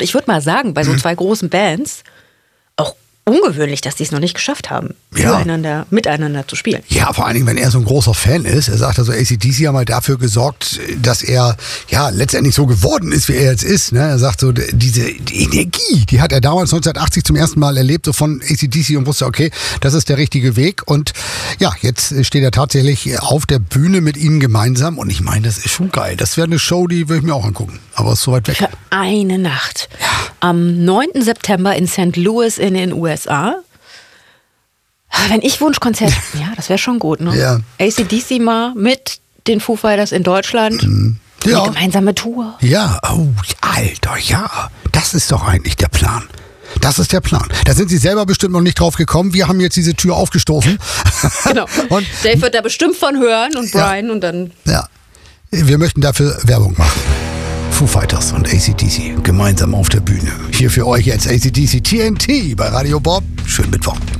ich würde mal sagen, bei so zwei großen Bands auch ungewöhnlich, dass die es noch nicht geschafft haben, miteinander zu spielen. Ja, vor allen Dingen, wenn er so ein großer Fan ist. Er sagt also, AC/DC haben halt dafür gesorgt, dass er ja letztendlich so geworden ist, wie er jetzt ist. Ne? Er sagt so, diese Energie, die hat er damals 1980 zum ersten Mal erlebt, so von AC/DC und wusste, okay, das ist der richtige Weg. Und ja, jetzt steht er tatsächlich auf der Bühne mit ihnen gemeinsam. Und ich meine, das ist schon geil. Das wäre eine Show, die würde ich mir auch angucken. Aber es ist so weit weg. Für eine Nacht. Ja. Am 9. September in St. Louis in den USA. Wenn ich Wunschkonzert, ja, das wäre schon gut, ne? Ja. AC/DC mal mit den Foo Fighters in Deutschland. Ja. Eine gemeinsame Tour. Ja, oh, Alter, ja. Das ist doch eigentlich der Plan. Das ist der Plan. Da sind Sie selber bestimmt noch nicht drauf gekommen. Wir haben jetzt diese Tür aufgestoßen. Genau. Und Dave wird da bestimmt von hören und Brian und dann... ja, wir möchten dafür Werbung machen. Foo Fighters und AC/DC gemeinsam auf der Bühne. Hier für euch jetzt AC/DC TNT bei Radio Bob. Schönen Mittwoch.